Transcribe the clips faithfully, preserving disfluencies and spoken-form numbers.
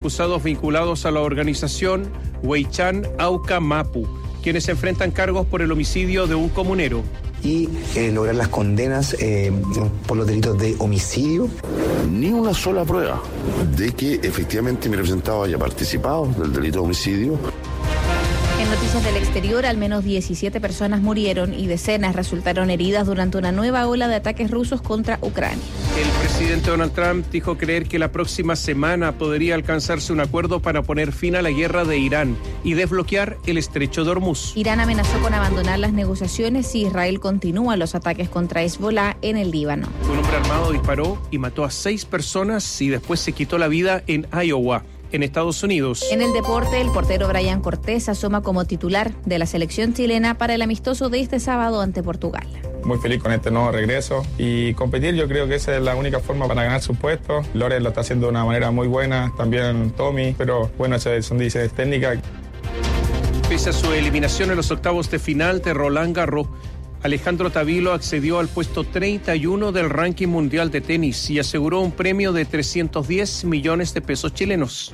acusados vinculados a la organización Huaycán Auca Mapu, quienes enfrentan cargos por el homicidio de un comunero. Y eh, lograr las condenas eh, por los delitos de homicidio. Ni una sola prueba de que efectivamente mi representado haya participado del delito de homicidio. En noticias del exterior, al menos diecisiete personas murieron y decenas resultaron heridas durante una nueva ola de ataques rusos contra Ucrania. El presidente Donald Trump dijo creer que la próxima semana podría alcanzarse un acuerdo para poner fin a la guerra de Irán y desbloquear el estrecho de Hormuz. Irán amenazó con abandonar las negociaciones si Israel continúa los ataques contra Hezbollah en el Líbano. Un hombre armado disparó y mató a seis personas y después se quitó la vida en Iowa, en Estados Unidos. En el deporte, el portero Brian Cortés asoma como titular de la selección chilena para el amistoso de este sábado ante Portugal. Muy feliz con este nuevo regreso y competir, yo creo que esa es la única forma para ganar su puesto. Lores lo está haciendo de una manera muy buena, también Tommy, pero bueno, esas son decisiones técnicas. Pese a su eliminación en los octavos de final de Roland Garros, Alejandro Tavilo accedió al puesto treinta y uno del ranking mundial de tenis y aseguró un premio de trescientos diez millones de pesos chilenos.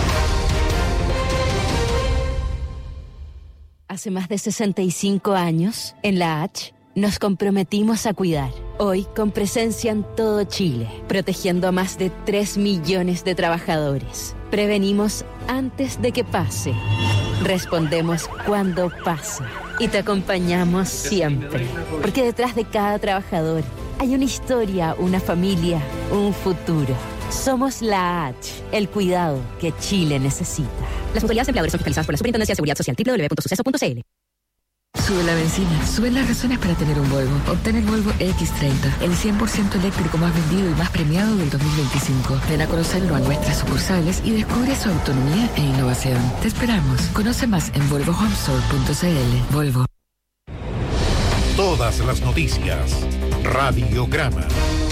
Hace más de sesenta y cinco años, en la H, nos comprometimos a cuidar. Hoy, con presencia en todo Chile, protegiendo a más de tres millones de trabajadores. Prevenimos antes de que pase. Respondemos cuando pasa. Y te acompañamos siempre. Porque detrás de cada trabajador hay una historia, una familia, un futuro. Somos la H, el cuidado que Chile necesita. Las autoridades empleadoras son fiscalizadas por la Superintendencia de Seguridad Social. doble u doble u doble u punto suceso punto c l. Sube la benzina, suben las razones para tener un Volvo. Obtén el Volvo equis treinta, el cien por ciento eléctrico más vendido y más premiado del dos mil veinticinco. Ven a conocerlo a nuestras sucursales y descubre su autonomía e innovación. Te esperamos. Conoce más en volvo home store punto c l. Volvo. Todas las noticias. Radiograma.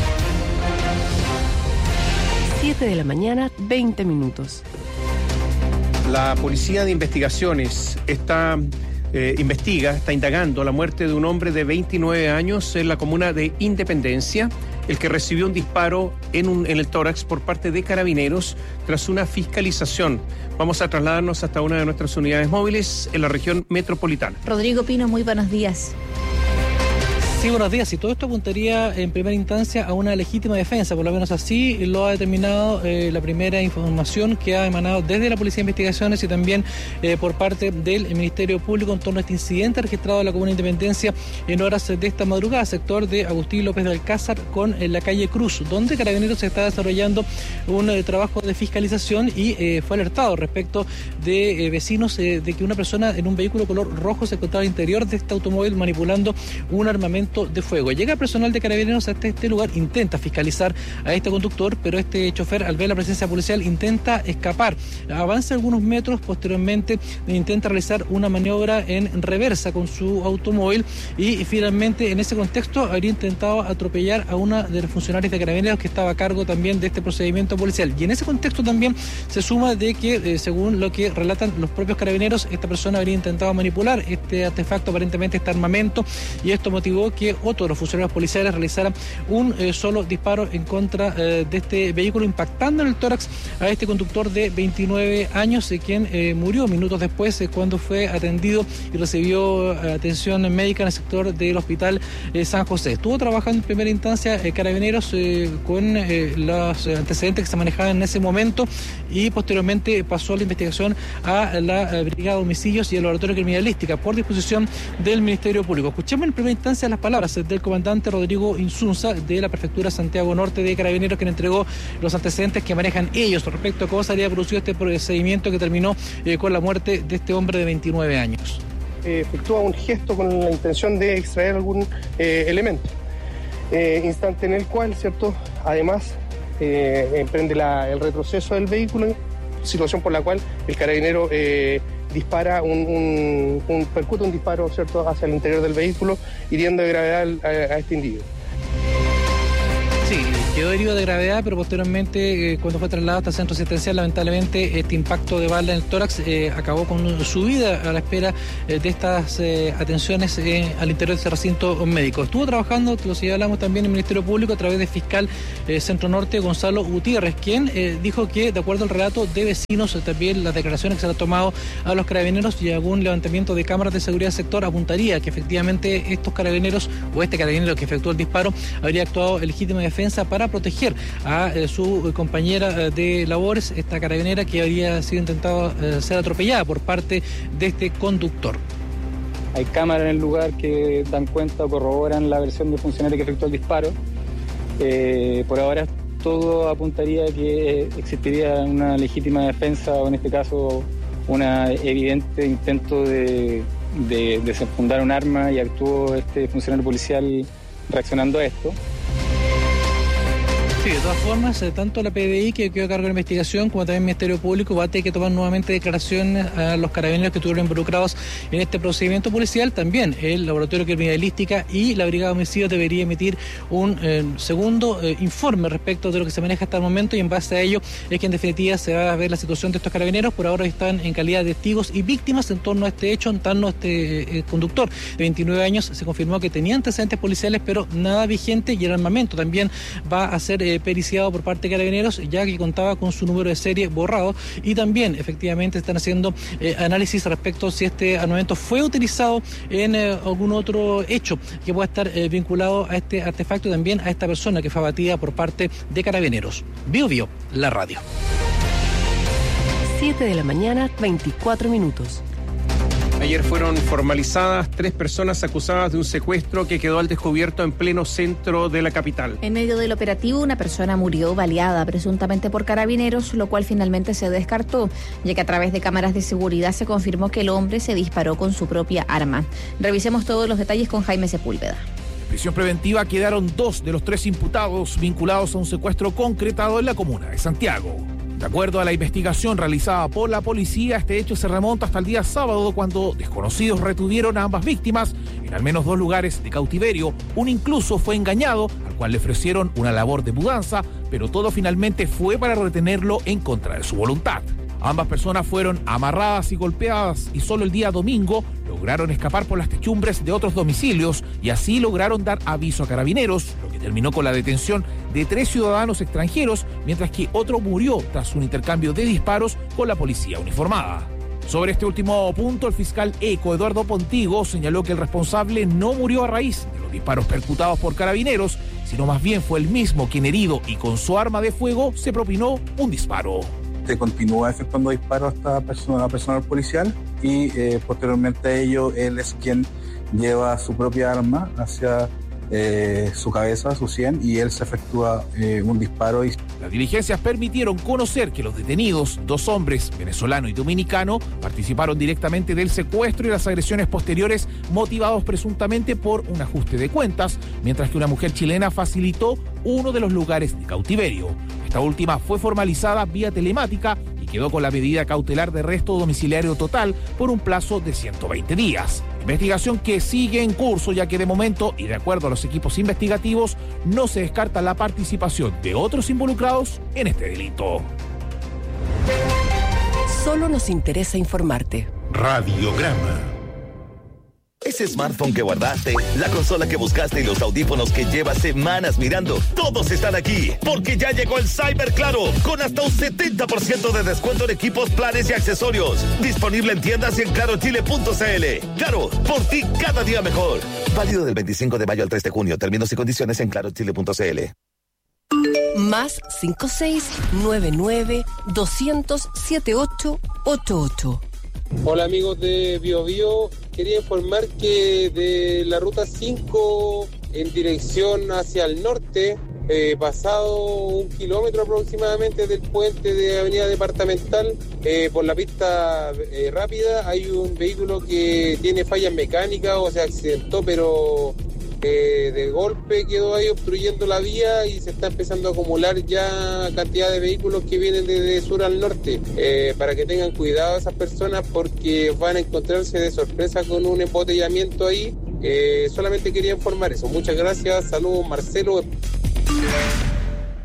siete de la mañana, veinte minutos. La Policía de Investigaciones está... Eh, investiga, está indagando la muerte de un hombre de veintinueve años en la comuna de Independencia, el que recibió un disparo en, un, en el tórax por parte de Carabineros tras una fiscalización. Vamos a trasladarnos hasta una de nuestras unidades móviles en la región metropolitana. Rodrigo Pino, muy buenos días. Sí, buenos días. Y todo esto apuntaría en primera instancia a una legítima defensa, por lo menos así lo ha determinado eh, la primera información que ha emanado desde la Policía de Investigaciones y también eh, por parte del Ministerio Público en torno a este incidente registrado en la Comuna de Independencia en horas de esta madrugada, sector de Agustín López de Alcázar con eh, la calle Cruz, donde Carabineros se está desarrollando un eh, trabajo de fiscalización y eh, fue alertado respecto de eh, vecinos eh, de que una persona en un vehículo color rojo se encontraba al interior de este automóvil manipulando un armamento de fuego. Llega personal de Carabineros hasta este lugar, intenta fiscalizar a este conductor, pero este chofer, al ver la presencia policial, intenta escapar. Avanza algunos metros, posteriormente intenta realizar una maniobra en reversa con su automóvil y finalmente en ese contexto habría intentado atropellar a una de los funcionarios de Carabineros que estaba a cargo también de este procedimiento policial. Y en ese contexto también se suma de que, eh, según lo que relatan los propios Carabineros, esta persona habría intentado manipular este artefacto, aparentemente este armamento, y esto motivó que otro de los funcionarios policiales realizara un eh, solo disparo en contra eh, de este vehículo, impactando en el tórax a este conductor de veintinueve años, eh, quien eh, murió minutos después eh, cuando fue atendido y recibió eh, atención médica en el sector del Hospital eh, San José. Estuvo trabajando en primera instancia eh, Carabineros eh, con eh, los antecedentes que se manejaban en ese momento y posteriormente pasó la investigación a la eh, Brigada de Homicidios y el Laboratorio de Criminalística por disposición del Ministerio Público. Escuchemos en primera instancia las palabras del comandante Rodrigo Insunza de la Prefectura Santiago Norte de Carabineros, quien entregó los antecedentes que manejan ellos respecto a cómo se había producido este procedimiento que terminó eh, con la muerte de este hombre de veintinueve años. Eh, efectúa un gesto con la intención de extraer algún eh, elemento, eh, instante en el cual, ¿cierto?, además eh, emprende la, el retroceso del vehículo, situación por la cual el carabinero eh, dispara un, un, un percute un disparo, ¿cierto?, hacia el interior del vehículo, hiriendo de gravedad a, a este individuo. Sí, Quedó herido de gravedad, pero posteriormente, eh, cuando fue trasladado hasta el centro asistencial, lamentablemente este impacto de bala en el tórax eh, acabó con su vida a la espera eh, de estas eh, atenciones eh, al interior de ese recinto médico. Estuvo trabajando, lo señalamos también, en el Ministerio Público a través del fiscal eh, Centro Norte, Gonzalo Gutiérrez, quien eh, dijo que, de acuerdo al relato de vecinos, eh, también las declaraciones que se han tomado a los carabineros y algún levantamiento de cámaras de seguridad del sector apuntaría que efectivamente estos carabineros o este carabinero que efectuó el disparo habría actuado en legítima defensa para proteger a eh, su compañera eh, de labores, esta carabinera que habría sido intentado eh, ser atropellada por parte de este conductor. Hay cámaras en el lugar que dan cuenta o corroboran la versión del funcionario que efectuó el disparo. Eh, por ahora todo apuntaría a que existiría una legítima defensa o en este caso un evidente intento de, de desenfundar un arma y actuó este funcionario policial reaccionando a esto. Sí, de todas formas, eh, tanto la P D I, que quedó a cargo de la investigación, como también el Ministerio Público va a tener que tomar nuevamente declaraciones a los carabineros que estuvieron involucrados en este procedimiento policial. También el Laboratorio de Criminalística y la Brigada de Homicidios debería emitir un eh, segundo eh, informe respecto de lo que se maneja hasta el momento, y en base a ello es que en definitiva se va a ver la situación de estos carabineros. Por ahora están en calidad de testigos y víctimas en torno a este hecho. En torno a este eh, conductor de veintinueve años se confirmó que tenía antecedentes policiales, pero nada vigente, y el armamento también va a ser eh, periciado por parte de carabineros, ya que contaba con su número de serie borrado, y también efectivamente están haciendo eh, análisis respecto a si este armamento fue utilizado en eh, algún otro hecho que pueda estar eh, vinculado a este artefacto y también a esta persona que fue abatida por parte de carabineros. Bio Bio, la radio. siete de la mañana, veinticuatro minutos. Ayer fueron formalizadas tres personas acusadas de un secuestro que quedó al descubierto en pleno centro de la capital. En medio del operativo, una persona murió baleada, presuntamente por carabineros, lo cual finalmente se descartó, ya que a través de cámaras de seguridad se confirmó que el hombre se disparó con su propia arma. Revisemos todos los detalles con Jaime Sepúlveda. En prisión preventiva quedaron dos de los tres imputados vinculados a un secuestro concretado en la comuna de Santiago. De acuerdo a la investigación realizada por la policía, este hecho se remonta hasta el día sábado, cuando desconocidos retuvieron a ambas víctimas en al menos dos lugares de cautiverio. Uno incluso fue engañado, al cual le ofrecieron una labor de mudanza, pero todo finalmente fue para retenerlo en contra de su voluntad. Ambas personas fueron amarradas y golpeadas, y solo el día domingo lograron escapar por las techumbres de otros domicilios y así lograron dar aviso a carabineros, lo que terminó con la detención de tres ciudadanos extranjeros, mientras que otro murió tras un intercambio de disparos con la policía uniformada. Sobre este último punto, el fiscal ECO, Eduardo Pontigo, señaló que el responsable no murió a raíz de los disparos percutados por carabineros, sino más bien fue el mismo quien, herido y con su arma de fuego, se propinó un disparo. Se continúa efectuando disparos a esta persona, a personal policial, y eh, posteriormente a ello él es quien lleva su propia arma hacia eh, su cabeza, su sien, y él se efectúa eh, un disparo. Y... Las diligencias permitieron conocer que los detenidos, dos hombres, venezolano y dominicano, participaron directamente del secuestro y las agresiones posteriores, motivados presuntamente por un ajuste de cuentas, mientras que una mujer chilena facilitó uno de los lugares de cautiverio. Esta última fue formalizada vía telemática y quedó con la medida cautelar de arresto domiciliario total por un plazo de ciento veinte días. Investigación que sigue en curso, ya que de momento, y de acuerdo a los equipos investigativos, no se descarta la participación de otros involucrados en este delito. Solo nos interesa informarte. Radiograma. Ese smartphone que guardaste, la consola que buscaste y los audífonos que llevas semanas mirando, todos están aquí, porque ya llegó el Cyber Claro, con hasta un setenta por ciento de descuento en equipos, planes y accesorios. Disponible en tiendas y en claro chile punto c l. Claro, por ti cada día mejor. Válido del veinticinco de mayo al tres de junio. Términos y condiciones en claro chile punto c l. Más cinco seis nueve nueve dos cero cero siete ocho ocho ocho. Hola amigos de Bio Bio, quería informar que de la ruta cinco en dirección hacia el norte, eh, pasado un kilómetro aproximadamente del puente de Avenida Departamental, eh, por la pista eh, rápida, hay un vehículo que tiene fallas mecánicas o se accidentó, pero eh, de golpe quedó ahí obstruyendo la vía y se está empezando a acumular ya cantidad de vehículos que vienen desde sur al norte, eh, para que tengan cuidado esas personas porque van a encontrarse de sorpresa con un embotellamiento ahí. Eh, solamente quería informar eso. Muchas gracias, saludos, Marcelo.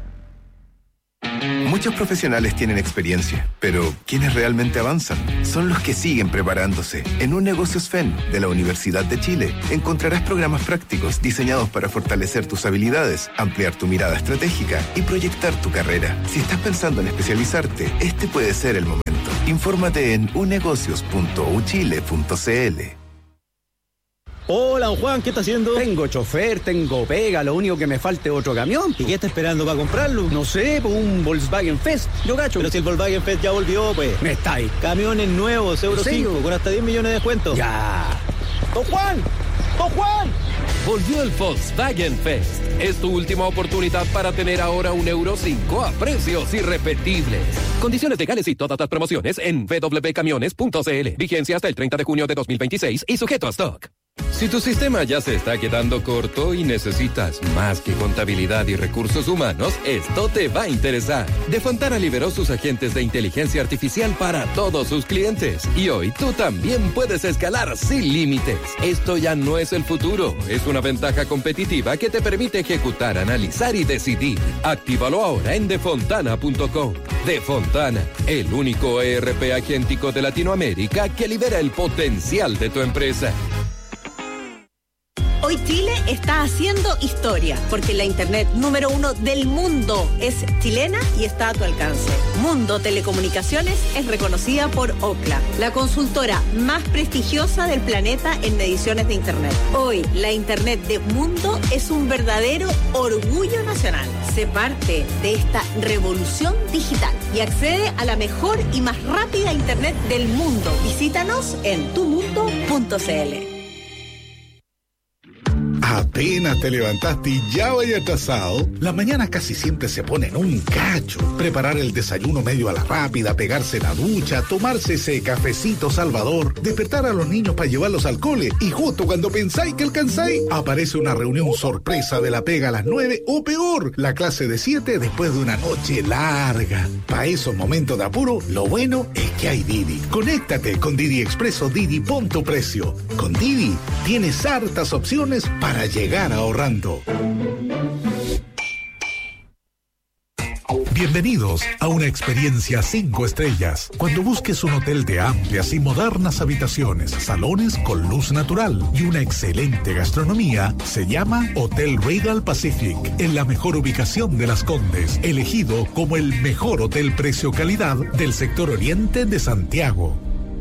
Muchos profesionales tienen experiencia, pero quienes realmente avanzan son los que siguen preparándose. En Un Negocios F E N de la Universidad de Chile encontrarás programas prácticos diseñados para fortalecer tus habilidades, ampliar tu mirada estratégica y proyectar tu carrera. Si estás pensando en especializarte, este puede ser el momento. Infórmate en unegocios punto u chile punto c l. Hola, don Juan, ¿qué está haciendo? Tengo chofer, tengo pega, lo único que me falta es otro camión. ¿Y qué está esperando para comprarlo? No sé, pues un Volkswagen Fest, yo gacho. Pero si el Volkswagen Fest ya volvió, pues. Me está ahí. Camiones nuevos, Euro cinco, con hasta diez millones de descuento. Ya. ¡Don Juan! ¡Don Juan! Volvió el Volkswagen Fest. Es tu última oportunidad para tener ahora un Euro cinco a precios irrepetibles. Condiciones legales y todas las promociones en w w w punto camiones punto c l. Vigencia hasta el treinta de junio de dos mil veintiséis y sujeto a stock. Si tu sistema ya se está quedando corto y necesitas más que contabilidad y recursos humanos, esto te va a interesar. De Fontana liberó sus agentes de inteligencia artificial para todos sus clientes. Y hoy tú también puedes escalar sin límites. Esto ya no es el futuro, es una ventaja competitiva que te permite ejecutar, analizar y decidir. Actívalo ahora en defontana punto com. Defontana, el único E R P agéntico de Latinoamérica que libera el potencial de tu empresa. Hoy Chile está haciendo historia, porque la internet número uno del mundo es chilena y está a tu alcance. Mundo Telecomunicaciones es reconocida por Ookla, la consultora más prestigiosa del planeta en mediciones de internet. Hoy, la internet de Mundo es un verdadero orgullo nacional. Sé parte de esta revolución digital y accede a la mejor y más rápida internet del mundo. Visítanos en tu mundo punto c l. Apenas te levantaste y ya vaya atrasado. Las mañanas casi siempre se ponen un cacho. Preparar el desayuno medio a la rápida, pegarse la ducha, tomarse ese cafecito salvador, despertar a los niños para llevarlos al cole y justo cuando pensáis que alcanzáis, aparece una reunión sorpresa de la pega a las nueve o peor, la clase de siete después de una noche larga. Para esos momentos de apuro, lo bueno es que hay Didi. Conéctate con Didi Expreso Didi Punto Precio. Con Didi tienes hartas opciones para llegar ahorrando. Bienvenidos a una experiencia cinco estrellas. Cuando busques un hotel de amplias y modernas habitaciones, salones con luz natural y una excelente gastronomía, se llama Hotel Regal Pacific, en la mejor ubicación de Las Condes, elegido como el mejor hotel precio-calidad del sector oriente de Santiago.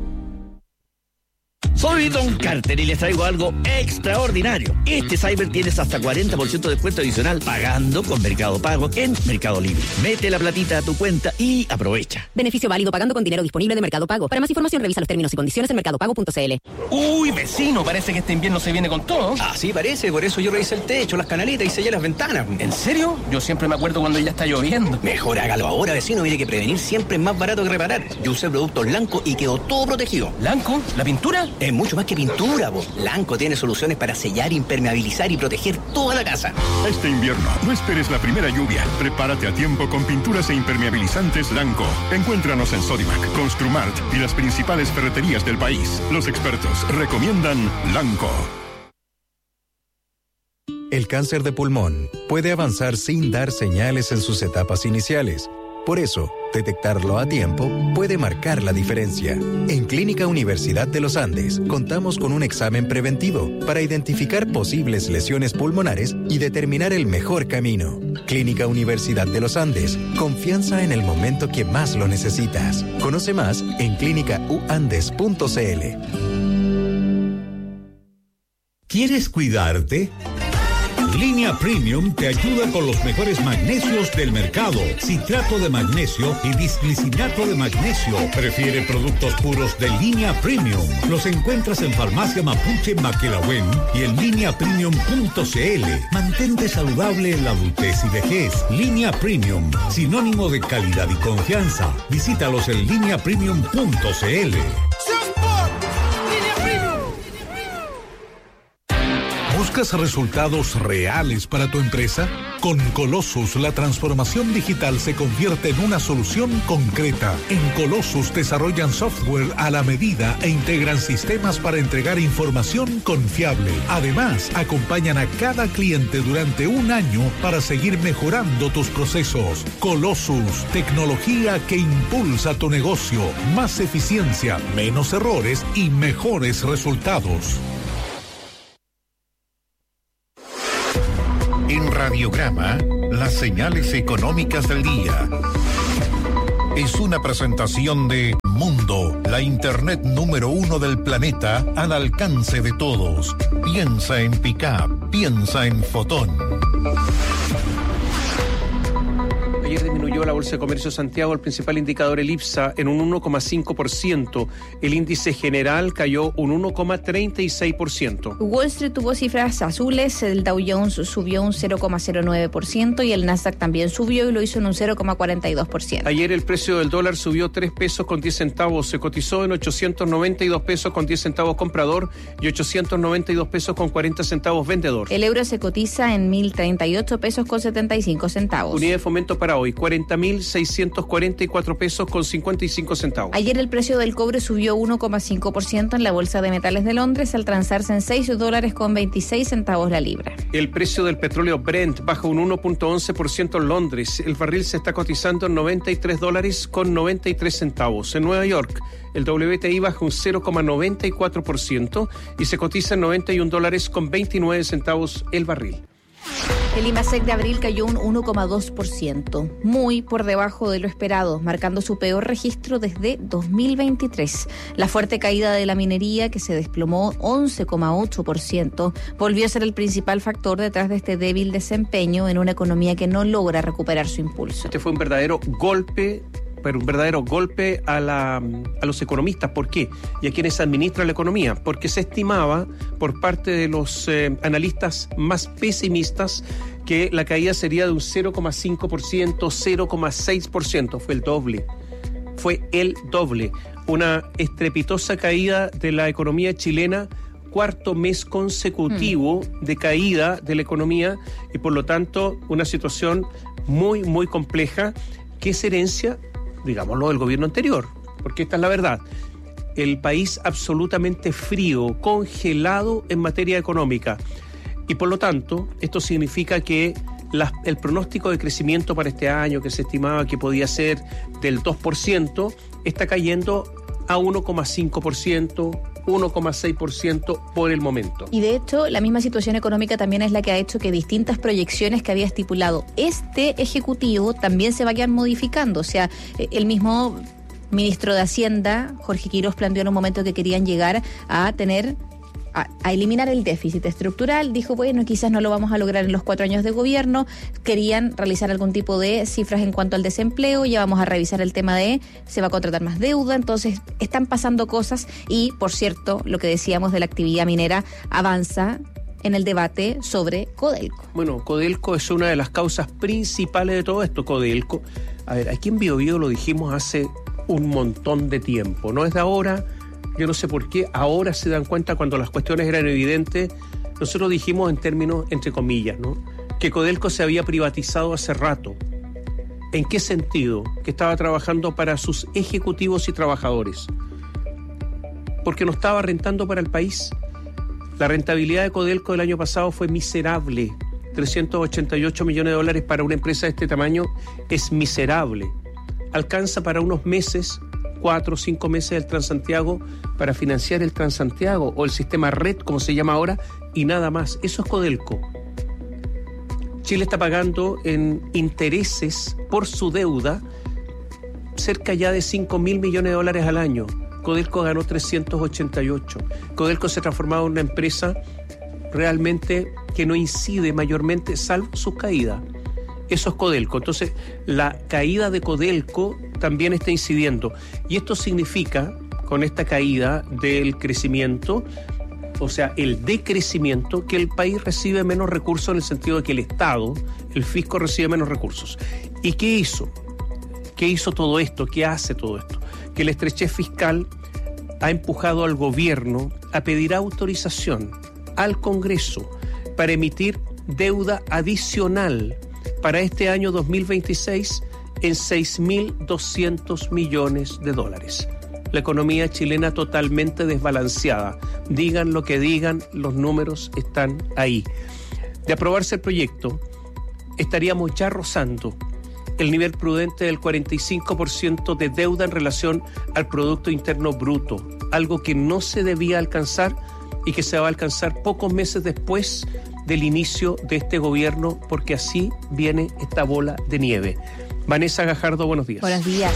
Soy Don Carter y les traigo algo extraordinario. Este Cyber tienes hasta cuarenta por ciento de descuento adicional pagando con Mercado Pago en Mercado Libre. Mete la platita a tu cuenta y aprovecha. Beneficio válido pagando con dinero disponible de Mercado Pago. Para más información revisa los términos y condiciones en mercado pago punto c l. Uy, vecino, parece que este invierno se viene con todo. Así parece, por eso yo revisé el techo, las canaletas y sellé las ventanas. ¿En serio? Yo siempre me acuerdo cuando ya está lloviendo. Mejor hágalo ahora, vecino. Mire que prevenir siempre es más barato que reparar. Yo usé productos Lanco y quedó todo protegido. ¿Lanco? ¿La pintura? Es mucho más que pintura, vos. Lanco tiene soluciones para sellar, impermeabilizar y proteger toda la casa. Este invierno, no esperes la primera lluvia. Prepárate a tiempo con pinturas e impermeabilizantes Lanco. Encuéntranos en Sodimac, Construmart y las principales ferreterías del país. Los expertos recomiendan Lanco. El cáncer de pulmón puede avanzar sin dar señales en sus etapas iniciales. Por eso, detectarlo a tiempo puede marcar la diferencia. En Clínica Universidad de los Andes, contamos con un examen preventivo para identificar posibles lesiones pulmonares y determinar el mejor camino. Clínica Universidad de los Andes, confianza en el momento que más lo necesitas. Conoce más en clínica u andes punto c l. ¿Quieres cuidarte? Línea Premium te ayuda con los mejores magnesios del mercado. Citrato de magnesio y disglicinato de magnesio. Prefiere productos puros de Línea Premium. Los encuentras en Farmacia Mapuche Maquelahuen y en línea premium punto c l. Mantente saludable en la adultez y vejez. Línea Premium, sinónimo de calidad y confianza. Visítalos en línea premium punto c l. ¿Buscas resultados reales para tu empresa? Con Colossus, la transformación digital se convierte en una solución concreta. En Colossus desarrollan software a la medida e integran sistemas para entregar información confiable. Además, acompañan a cada cliente durante un año para seguir mejorando tus procesos. Colossus, tecnología que impulsa tu negocio. Más eficiencia, menos errores y mejores resultados. En Radiograma, las señales económicas del día. Es una presentación de Mundo, la internet número uno del planeta al alcance de todos. Piensa en Pickup, piensa en Fotón. Ayer disminuyó la Bolsa de Comercio de Santiago, el principal indicador, el IPSA, en un uno coma cinco por ciento. El índice general cayó un uno coma treinta y seis por ciento. Wall Street tuvo cifras azules, el Dow Jones subió un cero coma cero nueve por ciento y el Nasdaq también subió y lo hizo en un cero coma cuarenta y dos por ciento. Ayer el precio del dólar subió tres pesos con diez centavos, se cotizó en ochocientos noventa y dos pesos con diez centavos comprador y ochocientos noventa y dos pesos con cuarenta centavos vendedor. El euro se cotiza en mil treinta y ocho pesos con setenta y cinco centavos. Unidad de fomento para hoy, cuarenta mil seiscientos cuarenta y cuatro pesos con cincuenta y cinco centavos. Ayer el precio del cobre subió uno coma cinco por ciento en la Bolsa de Metales de Londres al transarse en seis dólares con veintiséis centavos la libra. El precio del petróleo Brent baja un uno coma once por ciento en Londres. El barril se está cotizando en noventa y tres dólares con noventa y tres centavos. En Nueva York, el W T I baja un cero coma noventa y cuatro por ciento y se cotiza en noventa y un dólares con veintinueve centavos el barril. El IMASEC de abril cayó un uno coma dos por ciento, muy por debajo de lo esperado, marcando su peor registro desde dos mil veintitrés. La fuerte caída de la minería, que se desplomó once coma ocho por ciento, volvió a ser el principal factor detrás de este débil desempeño en una economía que no logra recuperar su impulso. Este fue un verdadero golpe pero un verdadero golpe a, la, a los economistas. ¿Por qué? Y a quienes administran la economía. Porque se estimaba por parte de los eh, analistas más pesimistas que la caída sería de un cero coma cinco por ciento, cero coma seis por ciento. Fue el doble. Fue el doble. Una estrepitosa caída de la economía chilena, cuarto mes consecutivo mm. de caída de la economía y por lo tanto una situación muy, muy compleja que es herencia, digámoslo, del gobierno anterior, porque esta es la verdad. El país absolutamente frío, congelado en materia económica. Y por lo tanto, esto significa que la, el pronóstico de crecimiento para este año, que se estimaba que podía ser del dos por ciento, está cayendo a uno coma cinco por ciento, uno coma seis por ciento por el momento. Y de hecho, la misma situación económica también es la que ha hecho que distintas proyecciones que había estipulado este Ejecutivo también se vayan modificando. O sea, el mismo ministro de Hacienda, Jorge Quirós, planteó en un momento que querían llegar a tener... A, a eliminar el déficit estructural. Dijo, bueno, quizás no lo vamos a lograr en los cuatro años de gobierno. Querían realizar algún tipo de cifras en cuanto al desempleo. Ya vamos a revisar el tema de se va a contratar más deuda. Entonces, están pasando cosas y, por cierto, lo que decíamos de la actividad minera avanza en el debate sobre Codelco. Bueno, Codelco es una de las causas principales de todo esto. Codelco, a ver, aquí en Bio Bio lo dijimos hace un montón de tiempo. No es de ahora. Yo no sé por qué ahora se dan cuenta cuando las cuestiones eran evidentes. Nosotros dijimos en términos, entre comillas, ¿no?, que Codelco se había privatizado hace rato. ¿En qué sentido? Que estaba trabajando para sus ejecutivos y trabajadores. Porque no estaba rentando para el país. La rentabilidad de Codelco del año pasado fue miserable. trescientos ochenta y ocho millones de dólares para una empresa de este tamaño es miserable. Alcanza para unos meses, cuatro o cinco meses el Transantiago para financiar el Transantiago o el sistema Red, como se llama ahora, y nada más. Eso es Codelco. Chile está pagando en intereses por su deuda cerca ya de cinco mil millones de dólares al año. Codelco ganó trescientos ochenta y ocho. Codelco se ha transformado en una empresa realmente que no incide mayormente, salvo su caída. Eso es Codelco. Entonces, la caída de Codelco también está incidiendo. Y esto significa, con esta caída del crecimiento, o sea, el decrecimiento, que el país recibe menos recursos en el sentido de que el Estado, el fisco, recibe menos recursos. ¿Y qué hizo? ¿Qué hizo todo esto? ¿Qué hace todo esto? Que la estrechez fiscal ha empujado al gobierno a pedir autorización al Congreso para emitir deuda adicional para este año dos mil veintiséis en seis mil doscientos millones de dólares. La economía chilena totalmente desbalanceada. Digan lo que digan, los números están ahí. De aprobarse el proyecto, estaríamos ya rozando el nivel prudente del cuarenta y cinco por ciento de deuda en relación al Producto Interno Bruto, algo que no se debía alcanzar y que se va a alcanzar pocos meses después del inicio de este gobierno, porque así viene esta bola de nieve. Vanessa Gajardo, buenos días. Buenos días.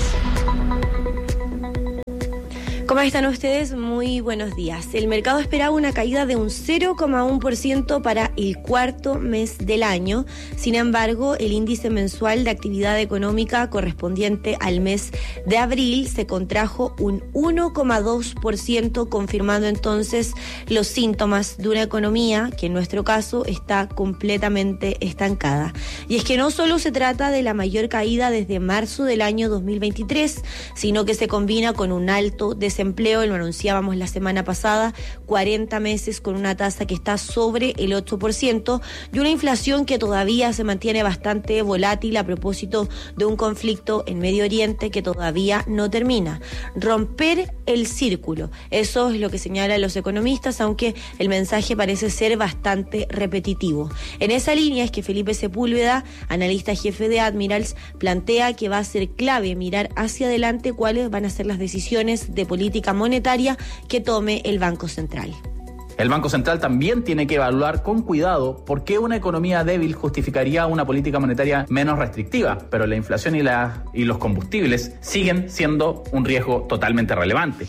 ¿Cómo están ustedes? Muy buenos días. El mercado esperaba una caída de un cero coma uno por ciento para el cuarto mes del año. Sin embargo, el índice mensual de actividad económica correspondiente al mes de abril se contrajo un uno coma dos por ciento, confirmando entonces los síntomas de una economía que en nuestro caso está completamente estancada. Y es que no solo se trata de la mayor caída desde marzo del año dos mil veintitrés, sino que se combina con un alto desempleo. Empleo, lo anunciábamos la semana pasada, cuarenta meses con una tasa que está sobre el ocho por ciento y una inflación que todavía se mantiene bastante volátil a propósito de un conflicto en Medio Oriente que todavía no termina. Romper el círculo, eso es lo que señalan los economistas, aunque el mensaje parece ser bastante repetitivo. En esa línea es que Felipe Sepúlveda, analista jefe de Admirals, plantea que va a ser clave mirar hacia adelante cuáles van a ser las decisiones de política monetaria que tome el Banco Central. El Banco Central también tiene que evaluar con cuidado por qué una economía débil justificaría una política monetaria menos restrictiva, pero la inflación y, la, y los combustibles siguen siendo un riesgo totalmente relevante.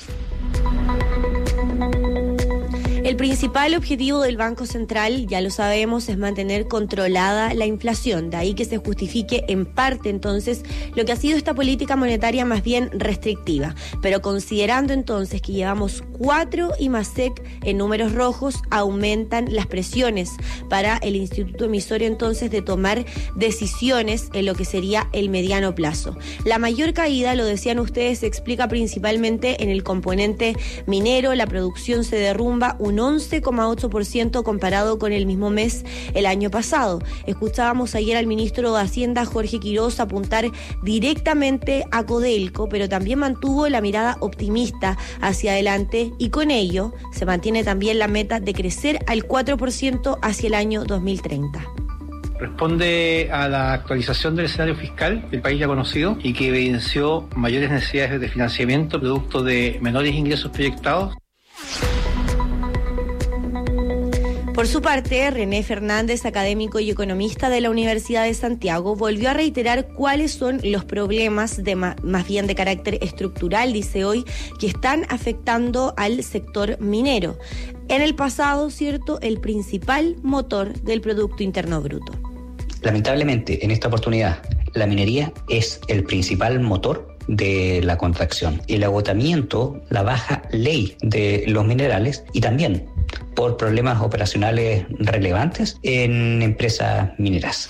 El principal objetivo del Banco Central, ya lo sabemos, es mantener controlada la inflación. De ahí que se justifique en parte entonces lo que ha sido esta política monetaria más bien restrictiva. Pero considerando entonces que llevamos cuatro IMASEC en números rojos, aumentan las presiones para el Instituto Emisorio entonces de tomar decisiones en lo que sería el mediano plazo. La mayor caída, lo decían ustedes, se explica principalmente en el componente minero. La producción se derrumba un once coma ocho por ciento comparado con el mismo mes el año pasado. Escuchábamos ayer al ministro de Hacienda, Jorge Quiroz, apuntar directamente a Codelco, pero también mantuvo la mirada optimista hacia adelante y con ello se mantiene también la meta de crecer al cuatro por ciento hacia el año dos mil treinta. Responde a la actualización del escenario fiscal del país ya conocido y que evidenció mayores necesidades de financiamiento producto de menores ingresos proyectados. Por su parte, René Fernández, académico y economista de la Universidad de Santiago, volvió a reiterar cuáles son los problemas de ma- más bien de carácter estructural, dice hoy, que están afectando al sector minero. En el pasado, cierto, el principal motor del Producto Interno Bruto. Lamentablemente, en esta oportunidad, la minería es el principal motor de la contracción. El agotamiento, la baja ley de los minerales y también por problemas operacionales relevantes en empresas mineras.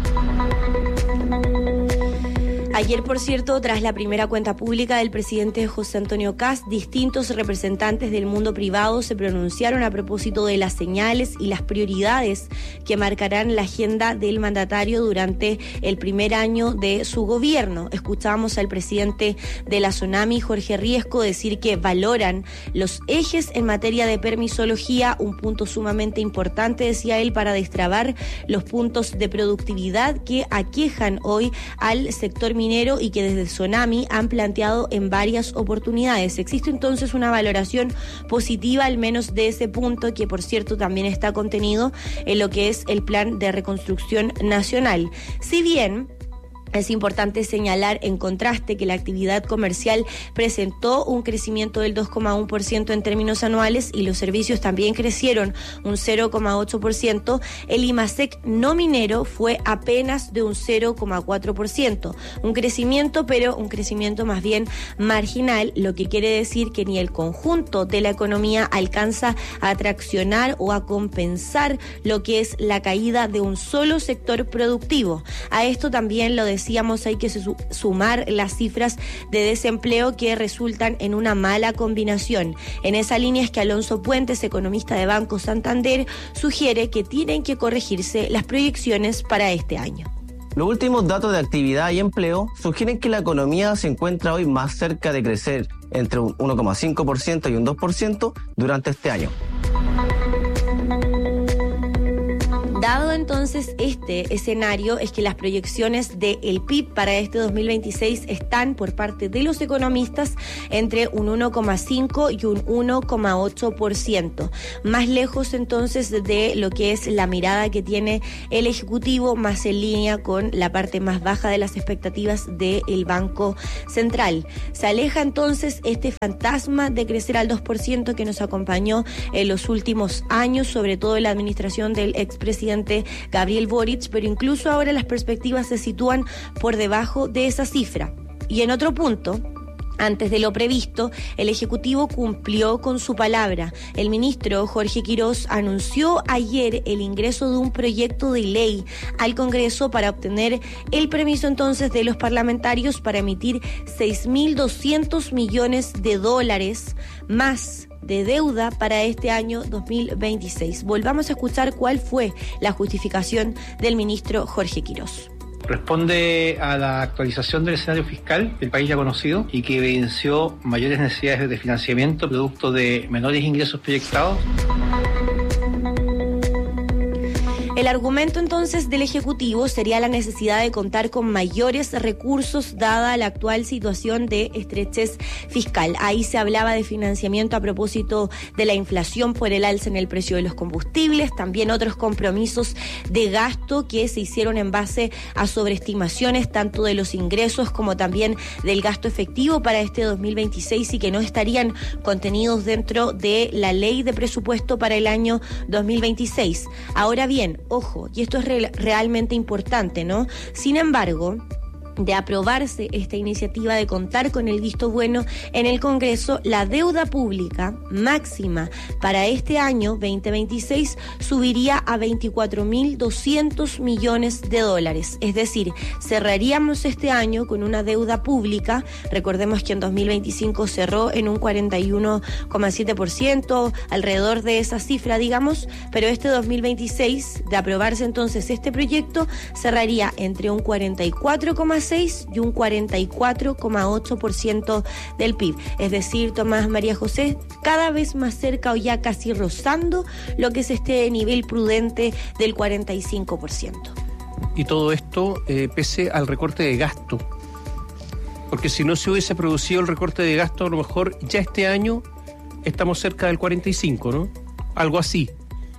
Ayer, por cierto, tras la primera cuenta pública del presidente José Antonio Kast, distintos representantes del mundo privado se pronunciaron a propósito de las señales y las prioridades que marcarán la agenda del mandatario durante el primer año de su gobierno. Escuchamos al presidente de la Sonami, Jorge Riesco, decir que valoran los ejes en materia de permisología, un punto sumamente importante, decía él, para destrabar los puntos de productividad que aquejan hoy al sector minero y que desde Sonami han planteado en varias oportunidades. Existe entonces una valoración positiva al menos de ese punto, que por cierto también está contenido en lo que es el Plan de Reconstrucción Nacional. Si bien es importante señalar en contraste que la actividad comercial presentó un crecimiento del dos coma uno por ciento en términos anuales y los servicios también crecieron un cero coma ocho por ciento. El IMASEC no minero fue apenas de un cero coma cuatro por ciento. Un crecimiento, pero un crecimiento más bien marginal, lo que quiere decir que ni el conjunto de la economía alcanza a traccionar o a compensar lo que es la caída de un solo sector productivo. A esto también lo decía decíamos, hay que su- sumar las cifras de desempleo que resultan en una mala combinación. En esa línea es que Alonso Puentes, economista de Banco Santander, sugiere que tienen que corregirse las proyecciones para este año. Los últimos datos de actividad y empleo sugieren que la economía se encuentra hoy más cerca de crecer entre un uno coma cinco por ciento y un dos por ciento durante este año. Dado entonces este escenario, es que las proyecciones del P I B para este dos mil veintiséis están por parte de los economistas entre un uno coma cinco y un uno coma ocho por ciento. Más lejos entonces de lo que es la mirada que tiene el Ejecutivo, más en línea con la parte más baja de las expectativas del Banco Central. Se aleja entonces este fantasma de crecer al dos por ciento que nos acompañó en los últimos años, sobre todo en la administración del expresidente Gabriel Boric, pero incluso ahora las perspectivas se sitúan por debajo de esa cifra. Y en otro punto, antes de lo previsto, el Ejecutivo cumplió con su palabra. El ministro Jorge Quirós anunció ayer el ingreso de un proyecto de ley al Congreso para obtener el permiso entonces de los parlamentarios para emitir seis mil doscientos millones de dólares más de deuda para este año dos mil veintiséis. Volvamos a escuchar cuál fue la justificación del ministro Jorge Quirós. Responde a la actualización del escenario fiscal del país ya conocido y que evidenció mayores necesidades de financiamiento producto de menores ingresos proyectados. El argumento entonces del Ejecutivo sería la necesidad de contar con mayores recursos dada la actual situación de estrechez fiscal. Ahí se hablaba de financiamiento a propósito de la inflación por el alza en el precio de los combustibles, también otros compromisos de gasto que se hicieron en base a sobreestimaciones tanto de los ingresos como también del gasto efectivo para este dos mil veintiséis y que no estarían contenidos dentro de la ley de presupuesto para el año dos mil veintiséis. Ahora bien, ojo, y esto es re- realmente importante, ¿no? Sin embargo, de aprobarse esta iniciativa de contar con el visto bueno en el Congreso, la deuda pública máxima para este año veinte veintiséis subiría a veinticuatro mil doscientos millones de dólares. Es decir, cerraríamos este año con una deuda pública, recordemos que en dos mil veinticinco cerró en un cuarenta y uno coma siete por ciento, alrededor de esa cifra, digamos, pero este dos mil veintiséis, de aprobarse entonces este proyecto, cerraría entre un cuarenta y cuatro coma seis y un cuarenta y cuatro coma ocho por ciento del P I B. Es decir, Tomás, María José, cada vez más cerca o ya casi rozando lo que es este nivel prudente del cuarenta y cinco por ciento. Y todo esto eh, pese al recorte de gasto. Porque si no se hubiese producido el recorte de gasto, a lo mejor ya este año estamos cerca del cuarenta y cinco, ¿no? Algo así.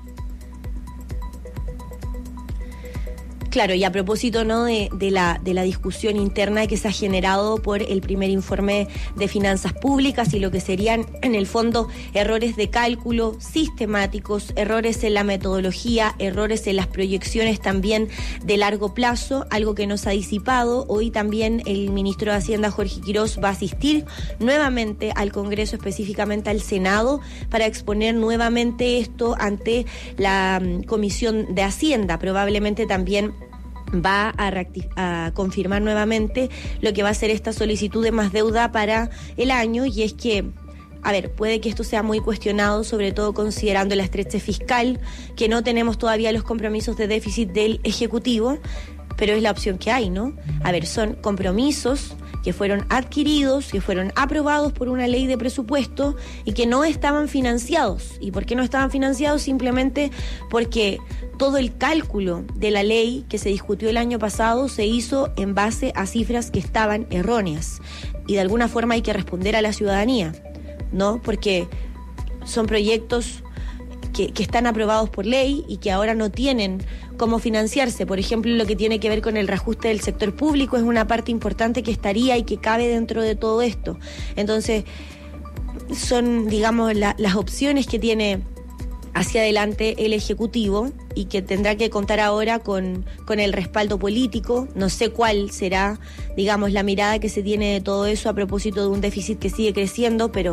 Claro, y a propósito, ¿no?, de, de la de la discusión interna que se ha generado por el primer informe de finanzas públicas y lo que serían, en el fondo, errores de cálculo sistemáticos, errores en la metodología, errores en las proyecciones también de largo plazo, algo que no se ha disipado. Hoy también el ministro de Hacienda, Jorge Quirós, va a asistir nuevamente al Congreso, específicamente al Senado, para exponer nuevamente esto ante la um, Comisión de Hacienda. Probablemente también va a, reactiv- a confirmar nuevamente lo que va a ser esta solicitud de más deuda para el año, y es que, a ver, puede que esto sea muy cuestionado, sobre todo considerando la estrechez fiscal, que no tenemos todavía los compromisos de déficit del Ejecutivo, pero es la opción que hay, ¿no? A ver, son compromisos que fueron adquiridos, que fueron aprobados por una ley de presupuesto y que no estaban financiados. ¿Y por qué no estaban financiados? Simplemente porque todo el cálculo de la ley que se discutió el año pasado se hizo en base a cifras que estaban erróneas. Y de alguna forma hay que responder a la ciudadanía, ¿no? Porque son proyectos que, que están aprobados por ley y que ahora no tienen cómo financiarse. Por ejemplo, lo que tiene que ver con el reajuste del sector público es una parte importante que estaría y que cabe dentro de todo esto. Entonces, son, digamos, la, las opciones que tiene hacia adelante el Ejecutivo y que tendrá que contar ahora con, con el respaldo político. No sé cuál será, digamos, la mirada que se tiene de todo eso a propósito de un déficit que sigue creciendo, pero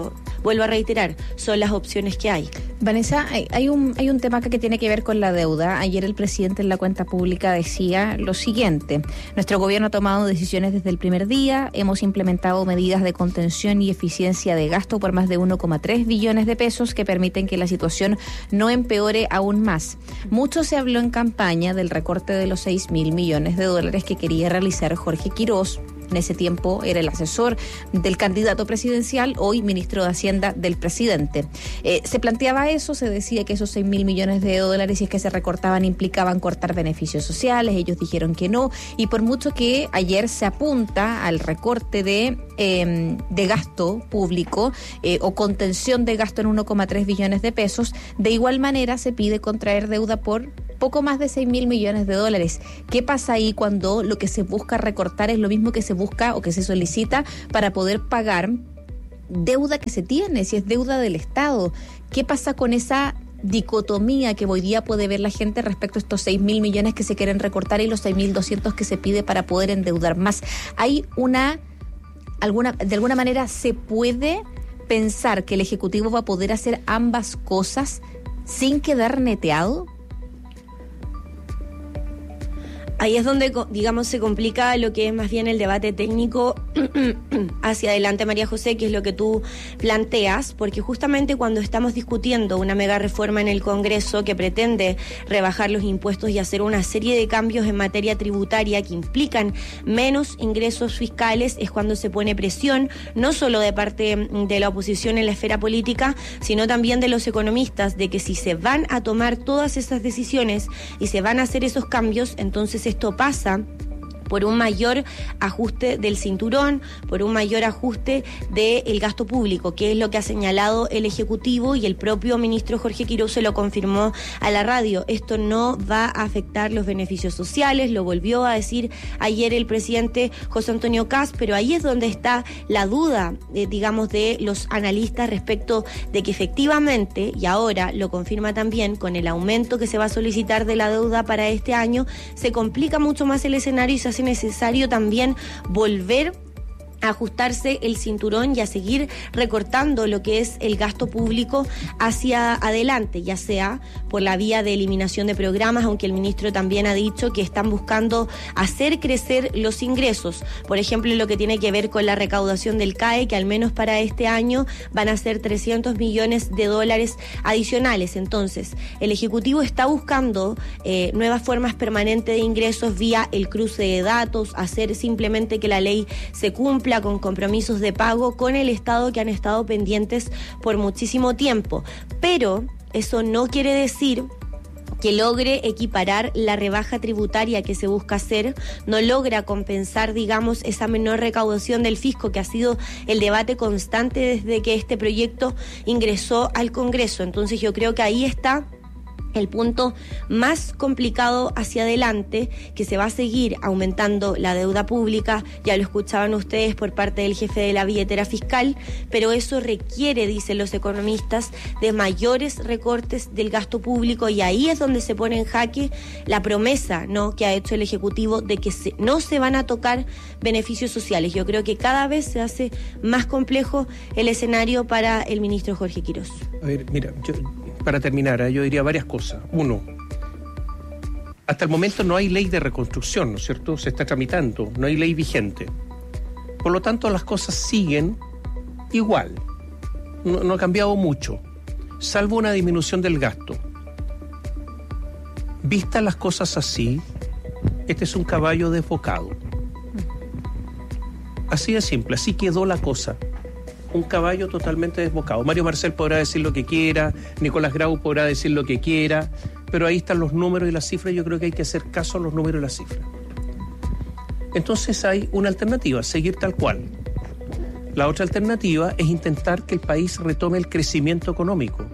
vuelvo a reiterar, son las opciones que hay. Vanessa, hay, hay, un, hay un tema acá que tiene que ver con la deuda. Ayer el presidente en la cuenta pública decía lo siguiente: nuestro gobierno ha tomado decisiones desde el primer día, hemos implementado medidas de contención y eficiencia de gasto por más de uno coma tres billones de pesos que permiten que la situación no empeore aún más. Mucho se habló en campaña del recorte de los seis mil millones de dólares que quería realizar Jorge Quirós. En ese tiempo era el asesor del candidato presidencial, hoy ministro de Hacienda del presidente. Eh, se planteaba eso, se decía que esos seis mil millones de dólares, si es que se recortaban, implicaban cortar beneficios sociales. Ellos dijeron que no, y por mucho que ayer se apunta al recorte de, eh, de gasto público eh, o contención de gasto en uno coma tres billones de pesos, de igual manera se pide contraer deuda por poco más de seis mil millones de dólares. ¿Qué pasa ahí cuando lo que se busca recortar es lo mismo que se busca o que se solicita para poder pagar deuda que se tiene, si es deuda del Estado? ¿Qué pasa con esa dicotomía que hoy día puede ver la gente respecto a estos seis mil millones que se quieren recortar y los seis mil doscientos que se pide para poder endeudar más? ¿Hay una, alguna, de alguna manera se puede pensar que el Ejecutivo va a poder hacer ambas cosas sin quedar neteado? Ahí es donde, digamos, se complica lo que es más bien el debate técnico hacia adelante, María José, que es lo que tú planteas, porque justamente cuando estamos discutiendo una mega reforma en el Congreso que pretende rebajar los impuestos y hacer una serie de cambios en materia tributaria que implican menos ingresos fiscales, es cuando se pone presión, no solo de parte de la oposición en la esfera política, sino también de los economistas, de que si se van a tomar todas esas decisiones y se van a hacer esos cambios, entonces esto pasa por un mayor ajuste del cinturón, por un mayor ajuste del gasto público, que es lo que ha señalado el Ejecutivo, y el propio ministro Jorge Quirós se lo confirmó a la radio. Esto no va a afectar los beneficios sociales, lo volvió a decir ayer el presidente José Antonio Kast, pero ahí es donde está la duda, eh, digamos, de los analistas respecto de que efectivamente, y ahora lo confirma también con el aumento que se va a solicitar de la deuda para este año, se complica mucho más el escenario y se hace necesario también volver a ajustarse el cinturón y a seguir recortando lo que es el gasto público hacia adelante, ya sea por la vía de eliminación de programas, aunque el ministro también ha dicho que están buscando hacer crecer los ingresos. Por ejemplo, lo que tiene que ver con la recaudación del C A E, que al menos para este año van a ser trescientos millones de dólares adicionales. Entonces, el Ejecutivo está buscando eh, nuevas formas permanentes de ingresos vía el cruce de datos, hacer simplemente que la ley se cumpla con compromisos de pago con el Estado que han estado pendientes por muchísimo tiempo. Pero eso no quiere decir que logre equiparar la rebaja tributaria que se busca hacer, no logra compensar, digamos, esa menor recaudación del fisco, que ha sido el debate constante desde que este proyecto ingresó al Congreso. Entonces yo creo que ahí está el punto más complicado hacia adelante, que se va a seguir aumentando la deuda pública, ya lo escuchaban ustedes por parte del jefe de la billetera fiscal, pero eso requiere, dicen los economistas, de mayores recortes del gasto público, y ahí es donde se pone en jaque la promesa, ¿no?, que ha hecho el Ejecutivo de que se, no se van a tocar beneficios sociales. Yo creo que cada vez se hace más complejo el escenario para el ministro Jorge Quirós. A ver, mira, yo... Para terminar, yo diría varias cosas. Uno, hasta el momento no hay ley de reconstrucción, ¿no es cierto? Se está tramitando, no hay ley vigente. Por lo tanto, las cosas siguen igual. No, no ha cambiado mucho, salvo una disminución del gasto. Vistas las cosas así, este es un caballo desbocado. Así de simple, así quedó la cosa. Un caballo totalmente desbocado. Mario Marcel podrá decir lo que quiera, Nicolás Grau podrá decir lo que quiera, pero ahí están los números y las cifras. Yo creo que hay que hacer caso a los números y las cifras. Entonces hay una alternativa, seguir tal cual. La otra alternativa es intentar que el país retome el crecimiento económico,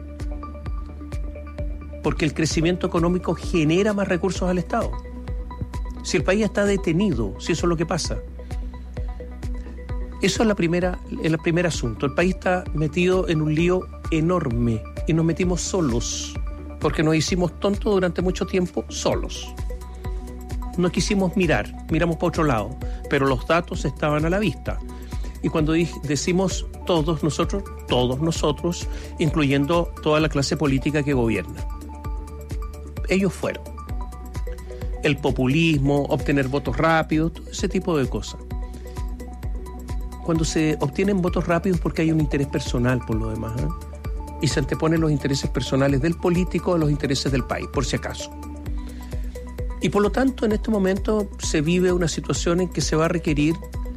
porque el crecimiento económico genera más recursos al Estado. Si el país está detenido, si eso es lo que pasa. Eso es la primera, el primer asunto. El país está metido en un lío enorme y nos metimos solos, porque nos hicimos tontos durante mucho tiempo solos. No quisimos mirar, miramos para otro lado, pero los datos estaban a la vista. Y cuando decimos todos nosotros, todos nosotros, incluyendo toda la clase política que gobierna. Ellos fueron. El populismo, obtener votos rápidos, todo ese tipo de cosas. Cuando se obtienen votos rápidos porque hay un interés personal por lo demás, ¿eh? Y se anteponen los intereses personales del político a los intereses del país, por si acaso. Y por lo tanto, en este momento se vive una situación en que se va a requerir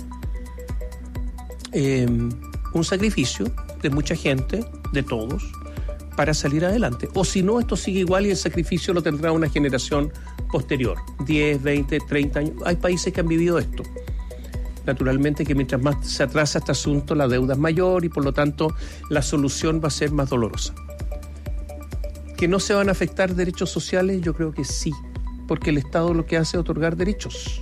eh, un sacrificio de mucha gente, de todos, para salir adelante. O si no, esto sigue igual y el sacrificio lo tendrá una generación posterior, diez, veinte, treinta años. Hay países que han vivido esto. Naturalmente que mientras más se atrasa este asunto, la deuda es mayor y por lo tanto la solución va a ser más dolorosa. ¿Que no se van a afectar derechos sociales? Yo creo que sí, porque el Estado lo que hace es otorgar derechos.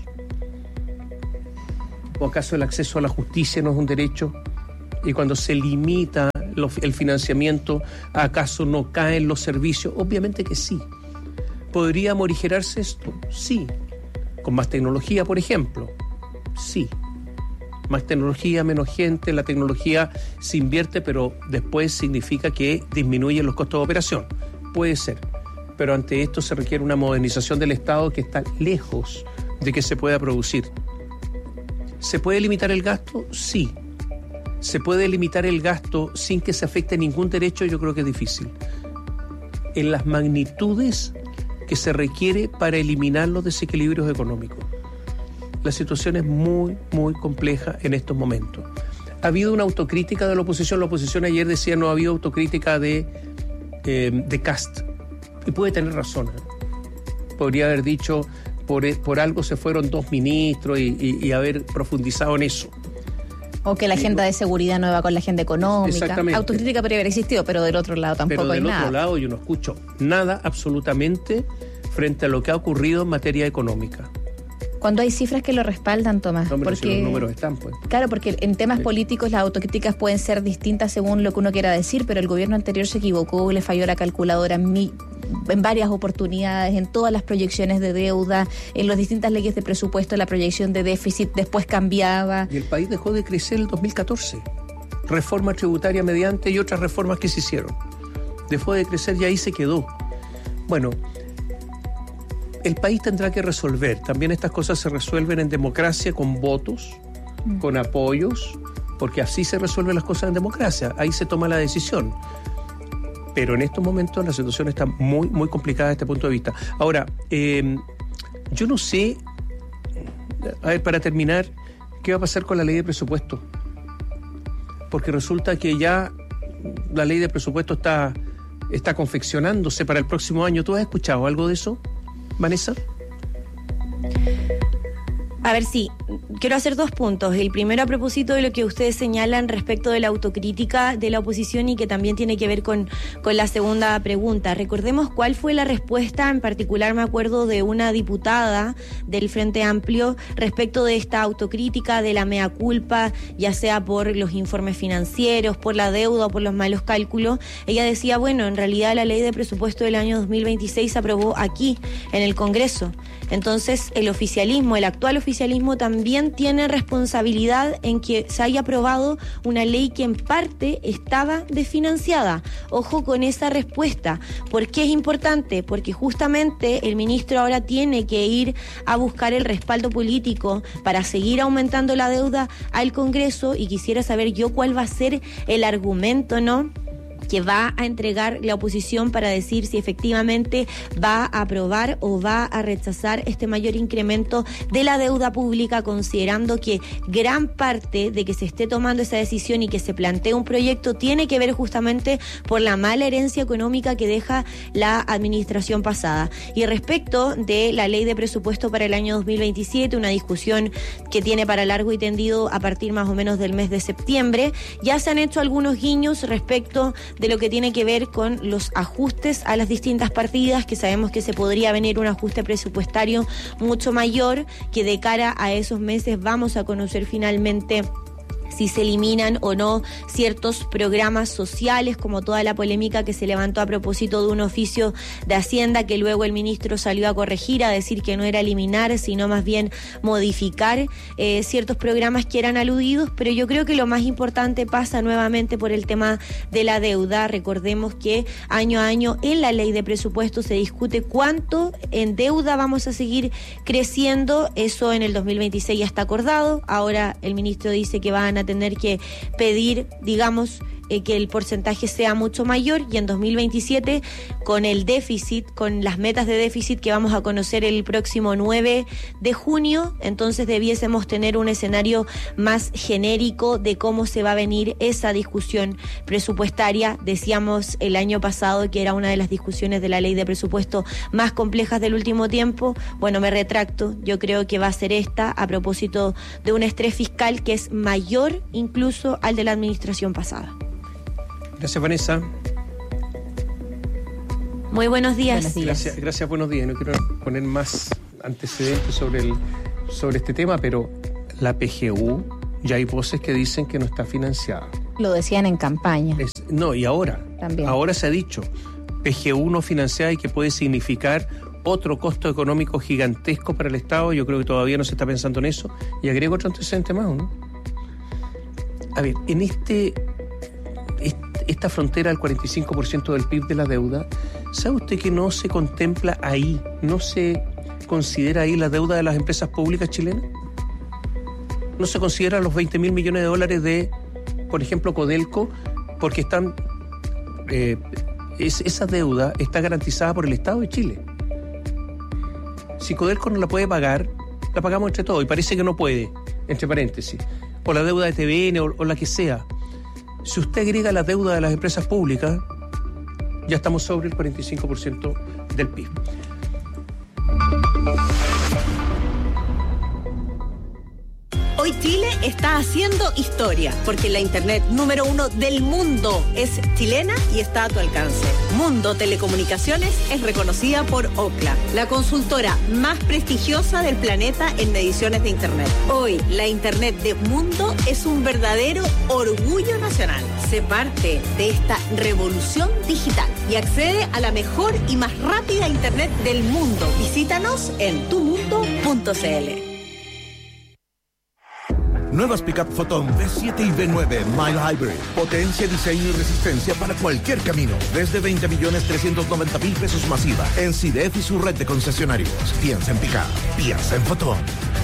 ¿O acaso el acceso a la justicia no es un derecho? Y cuando se limita el financiamiento, ¿acaso no caen los servicios? Obviamente que sí. ¿Podría morigerarse esto? Sí. ¿Con más tecnología, por ejemplo? Sí. Más tecnología, menos gente, la tecnología se invierte, pero después significa que disminuyen los costos de operación. Puede ser. Pero ante esto se requiere una modernización del Estado que está lejos de que se pueda producir. ¿Se puede limitar el gasto? Sí. ¿Se puede limitar el gasto sin que se afecte ningún derecho? Yo creo que es difícil. En las magnitudes que se requiere para eliminar los desequilibrios económicos. La situación es muy, muy compleja en estos momentos. Ha habido una autocrítica de la oposición. La oposición ayer decía no ha habido autocrítica de, eh, de Kast. Y puede tener razón. ¿eh? Podría haber dicho, por, por algo se fueron dos ministros y, y, y haber profundizado en eso. O que la agenda de seguridad no va con la agenda económica. Exactamente. Autocrítica podría haber existido, pero del otro lado tampoco hay nada. Pero del otro lado yo no escucho nada absolutamente frente a lo que ha ocurrido en materia económica. Cuando hay cifras que lo respaldan, Tomás. No, porque, si los números están, pues. Claro, porque en temas sí. políticos las autocríticas pueden ser distintas según lo que uno quiera decir, pero el gobierno anterior se equivocó, le falló la calculadora en, mi, en varias oportunidades, en todas las proyecciones de deuda, en las distintas leyes de presupuesto, la proyección de déficit después cambiaba. Y el país dejó de crecer en el dos mil catorce. Reforma tributaria mediante y otras reformas que se hicieron. Dejó de crecer y ahí se quedó. Bueno, el país tendrá que resolver. También estas cosas se resuelven en democracia con votos, mm. con apoyos, porque así se resuelven las cosas en democracia. Ahí se toma la decisión. Pero en estos momentos la situación está muy, muy complicada desde este punto de vista. Ahora, eh, yo no sé, a ver, para terminar, ¿qué va a pasar con la ley de presupuesto? Porque resulta que ya la ley de presupuesto está, está confeccionándose para el próximo año. ¿Tú has escuchado algo de eso, Vanessa? A ver, sí, quiero hacer dos puntos. El primero a propósito de lo que ustedes señalan respecto de la autocrítica de la oposición y que también tiene que ver con, con la segunda pregunta. Recordemos cuál fue la respuesta, en particular me acuerdo de una diputada del Frente Amplio respecto de esta autocrítica, de la mea culpa, ya sea por los informes financieros, por la deuda o por los malos cálculos. Ella decía, bueno, en realidad la ley de presupuesto del año dos mil veintiséis se aprobó aquí, en el Congreso. Entonces, el oficialismo, el actual oficialismo también tiene responsabilidad en que se haya aprobado una ley que en parte estaba desfinanciada. Ojo con esa respuesta. ¿Por qué es importante? Porque justamente el ministro ahora tiene que ir a buscar el respaldo político para seguir aumentando la deuda al Congreso, y quisiera saber yo cuál va a ser el argumento, ¿no?, que va a entregar la oposición para decir si efectivamente va a aprobar o va a rechazar este mayor incremento de la deuda pública, considerando que gran parte de que se esté tomando esa decisión y que se plantee un proyecto tiene que ver justamente por la mala herencia económica que deja la administración pasada. Y respecto de la ley de presupuesto para el año dos mil veintisiete, una discusión que tiene para largo y tendido a partir más o menos del mes de septiembre, ya se han hecho algunos guiños respecto de lo que tiene que ver con los ajustes a las distintas partidas, que sabemos que se podría venir un ajuste presupuestario mucho mayor, que de cara a esos meses vamos a conocer finalmente si se eliminan o no ciertos programas sociales, como toda la polémica que se levantó a propósito de un oficio de Hacienda que luego el ministro salió a corregir, a decir que no era eliminar, sino más bien modificar eh, ciertos programas que eran aludidos. Pero yo creo que lo más importante pasa nuevamente por el tema de la deuda. Recordemos que año a año en la ley de presupuesto se discute cuánto en deuda vamos a seguir creciendo. Eso en el dos mil veintiséis ya está acordado. Ahora el ministro dice que van a tener que pedir, digamos, eh, que el porcentaje sea mucho mayor, y en dos mil veintisiete, con el déficit, con las metas de déficit que vamos a conocer el próximo nueve de junio, entonces debiésemos tener un escenario más genérico de cómo se va a venir esa discusión presupuestaria. Decíamos el año pasado que era una de las discusiones de la ley de presupuesto más complejas del último tiempo. Bueno, me retracto, yo creo que va a ser esta, a propósito de un estrés fiscal que es mayor incluso al de la administración pasada. Gracias, Vanessa. Muy buenos días. Buenos días. Gracias, gracias, buenos días. No quiero poner más antecedentes sobre, el, sobre este tema, pero la P G U, ya hay voces que dicen que no está financiada. Lo decían en campaña. Es, no, y ahora. También. Ahora se ha dicho, P G U no financiada, y que puede significar otro costo económico gigantesco para el Estado. Yo creo que todavía no se está pensando en eso. Y agrego otro antecedente más, ¿no? A ver, en este... esta frontera del cuarenta y cinco por ciento del P I B de la deuda, ¿sabe usted que no se contempla ahí, no se considera ahí la deuda de las empresas públicas chilenas? No se considera los veinte mil millones de dólares de, por ejemplo, Codelco, porque están eh, es, esa deuda está garantizada por el Estado de Chile. Si Codelco no la puede pagar, la pagamos entre todos, y parece que no puede, entre paréntesis, o la deuda de T V N o, o la que sea. Si usted agrega la deuda de las empresas públicas, ya estamos sobre el cuarenta y cinco por ciento del P I B. Hoy Chile está haciendo historia, porque la internet número uno del mundo es chilena y está a tu alcance. Mundo Telecomunicaciones es reconocida por Ookla, la consultora más prestigiosa del planeta en mediciones de internet. Hoy, la internet de Mundo es un verdadero orgullo nacional. Sé parte de esta revolución digital y accede a la mejor y más rápida internet del mundo. Visítanos en tu mundo punto c l. Nuevas Pickup Photon V siete y V nueve Mile Hybrid. Potencia, diseño y resistencia para cualquier camino. Desde veinte millones trescientos noventa mil pesos masiva. En C I D E F y su red de concesionarios. Piensa en Pickup. Piensa en Photon.